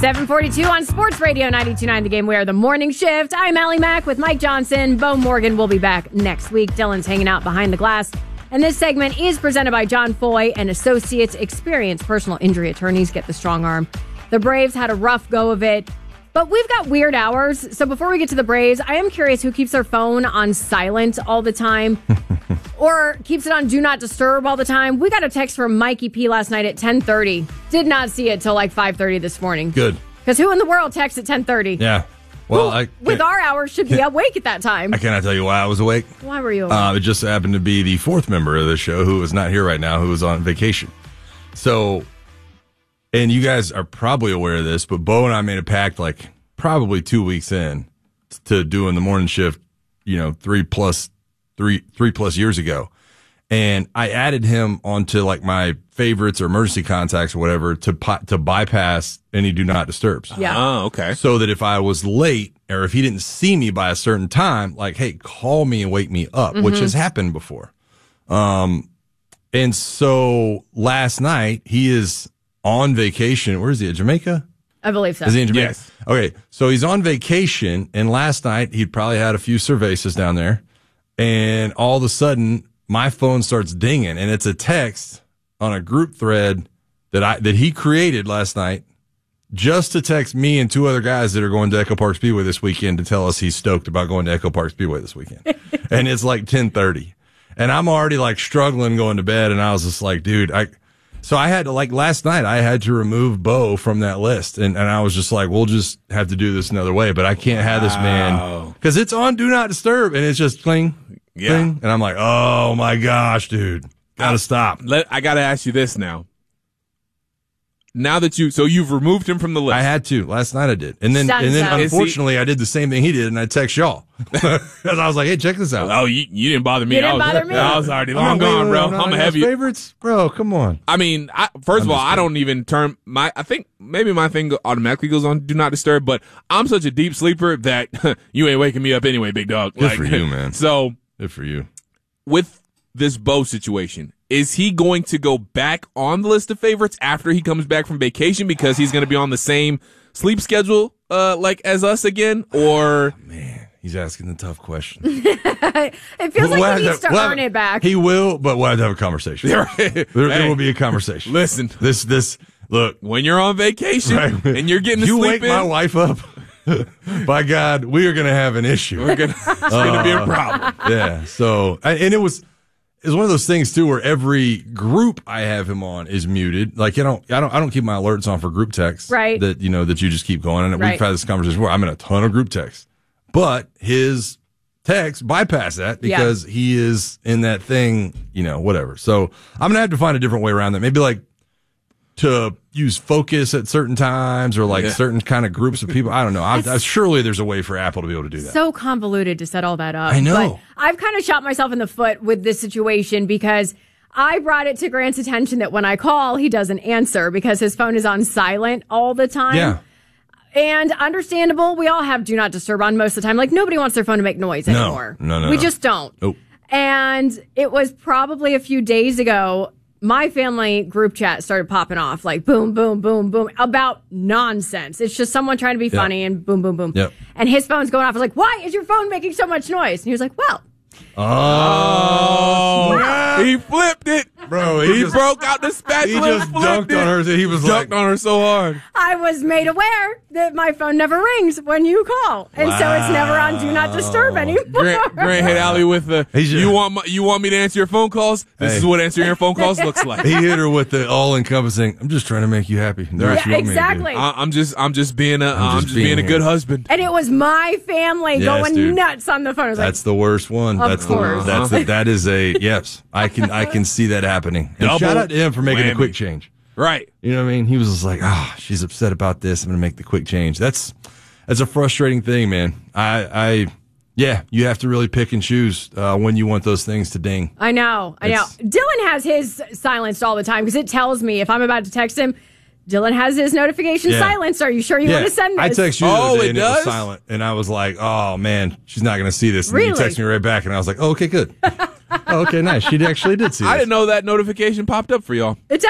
7:42 on Sports Radio 92.9 The Game. We are the morning shift. I'm Allie Mack with Mike Johnson. Bo Morgan will be back next week. Dylan's hanging out behind the glass. And this segment is presented by John Foy and Associates. Experienced personal injury attorneys. Get the strong arm. The Braves had a rough go of it, but we've got weird hours. So before we get to the Braves, I am curious who keeps their phone on silent all the time or keeps it on Do Not Disturb all the time. We got a text from Mikey P last night at 10:30. Did not see it till like 5:30 this morning. Good. Because who in the world texts at 10:30? Yeah. Well, with our hours should be awake at that time. I cannot tell you why I was awake. Why were you awake? It just happened to be the fourth member of the show who is not here right now, who was on vacation. So, and you guys are probably aware of this, but Bo and I made a pact like probably 2 weeks in to doing the morning shift, 3 plus years ago. And I added him onto like my favorites or emergency contacts or whatever to bypass any Do Not Disturbs. Yeah. Oh, okay. So that if I was late or if he didn't see me by a certain time, like, hey, call me and wake me up, which has happened before. And so last night he is on vacation. Where is he? At Jamaica? I believe so. Is he in Jamaica? Yes. Okay. So he's on vacation, and last night he'd probably had a few cervezas down there, and all of a sudden my phone starts dinging, and it's a text on a group thread that he created last night just to text me and two other guys that are going to Echo Park Speedway this weekend to tell us he's stoked about going to Echo Park Speedway this weekend. And it's like 10:30. And I'm already like struggling going to bed, and I was just like, dude, so I had to, like, last night I had to remove Bo from that list, and I was just like, we'll just have to do this another way, but I can't have this man because it's on Do Not Disturb, and it's just cling, cling, and I'm like, oh my gosh, dude, gotta stop. I gotta ask you this now. Now that you've removed him from the list. I had to. Last night I did. And then unfortunately I did the same thing he did, and I text y'all. Because I was like, hey, check this out. Oh, you didn't bother me. You didn't bother me? I was already long gone, bro. I'm a heavy. Favorites? Bro, come on. I mean, first of all, I don't even turn I think maybe my thing automatically goes on Do Not Disturb, but I'm such a deep sleeper that you ain't waking me up anyway, big dog. Good for you, man. So, good for you. With this Bo situation, is he going to go back on the list of favorites after he comes back from vacation because he's going to be on the same sleep schedule like as us again? Or man, he's asking the tough question. It feels like he needs to earn it back. He will, but we'll have to have a conversation. There will be a conversation. Listen, this look, when you're on vacation and you're getting to you sleep wake my wife up. By God, we are going to have an issue. It's going to be a problem. Yeah. So, and it was one of those things too, where every group I have him on is muted. Like, I don't keep my alerts on for group texts. Right. That, that you just keep going. And right. We've had this conversation before. I'm in a ton of group texts, but his text bypass that because he is in that thing, whatever. So I'm going to have to find a different way around that. Maybe like to use focus at certain times or like certain kind of groups of people. I don't know. Surely there's a way for Apple to be able to do that. So convoluted to set all that up. I know. But I've kind of shot myself in the foot with this situation because I brought it to Grant's attention that when I call, he doesn't answer because his phone is on silent all the time. Yeah. And understandable, we all have Do Not Disturb on most of the time. Like, nobody wants their phone to make noise anymore. No. We just don't. Nope. And it was probably a few days ago, my family group chat started popping off like boom, boom, boom, boom about nonsense. It's just someone trying to be funny and boom, boom, boom. Yep. And his phone's going off. I was like, why is your phone making so much noise? And he was like, well. Oh, he flipped it. Bro, he broke out the spatula. He just dunked on her. He was dunked on her so hard. I was made aware that my phone never rings when you call. And so it's never on Do Not Disturb anymore. Grant hit Allie with the, you want me to answer your phone calls? This is what answering your phone calls looks like. He hit her with the all-encompassing, I'm just trying to make you happy. Exactly. I'm just being a good husband. And it was my family going nuts on the phone. That's the worst one. Of course. That is yes. I can see that happening. And shout out to him for making a quick change. Right. You know what I mean? He was just like, she's upset about this. I'm going to make the quick change. That's a frustrating thing, man. You have to really pick and choose when you want those things to ding. I know. Dylan has his silenced all the time because it tells me if I'm about to text him, Dylan has his notification silenced. Are you sure you want to send this? I text you the other day and it was silent. And I was like, oh, man, she's not going to see this. And then you text me right back. And I was like, oh, okay, good. Okay, nice. She actually did see this. I didn't know that notification popped up for y'all. It's